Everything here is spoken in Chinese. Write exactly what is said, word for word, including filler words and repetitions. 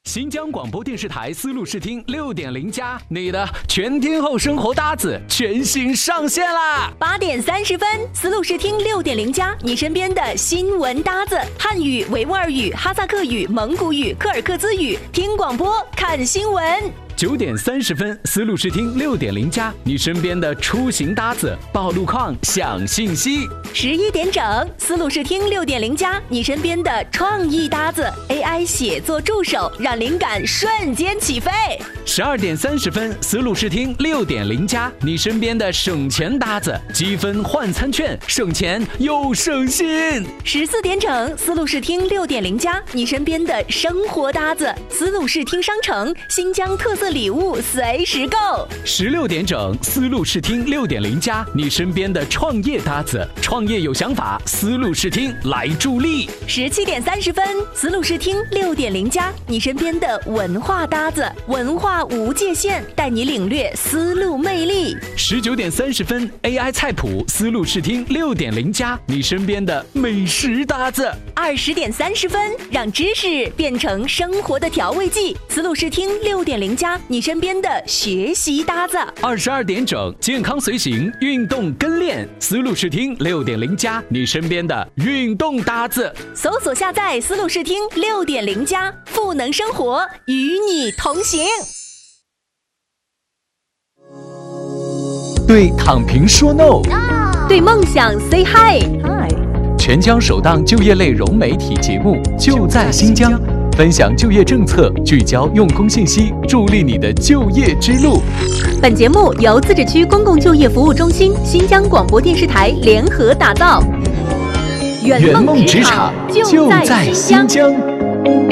新疆广播电视台丝路视听 六点零 加，你的全天候生活搭子全新上线啦！ 八点三十分，丝路视听 六点零 加，你身边的新闻搭子，汉语、维吾尔语、哈萨克语、蒙古语、柯尔克孜语，听广播看新闻。 九点三十分，丝路视听 六点零 加，你身边的出行搭子，报路况、享信息。 十一点整，丝路视听 六点零 加，你身边的创意搭子 ，A I 写作助手，让灵感瞬间起飞。 十二点三十分，丝路视听 六点零 加，你身边的省钱搭子，积分换餐券，省钱又省心。 十四点整，丝路视听 六点零 加，你身边的生活搭子，丝路视听商城，新疆特色礼物随时购。 十六点整，丝路视听 六点零 加，你身边的创业搭子，创业有想法，丝路视听来助力。 十七点三十分，丝路视听 六点零 加，你身边的文化搭子，文化无界限，带你领略丝路魅力。 十九点三十分 ，A I 菜谱，丝路视听 六点零 加，你身边的美食搭子。 二十点三十分，让知识变成生活的调味剂，丝路视听 六点零 加，你身边的学习搭子。 二十二点整，健康随行，运动跟练，丝路视听 六点零 加，你身边的运动搭子。 搜索下载丝路视听 六点零 加，赋能生活，与你同行。 对躺平说 no， 对梦想 say hi。 全疆首档就业类融媒体节目就在新疆，分享就业政策，聚焦用工信息，助力你的就业之路。 本节目由自治区公共就业服务中心、新疆广播电视台联合打造。 圆梦职场就在新疆。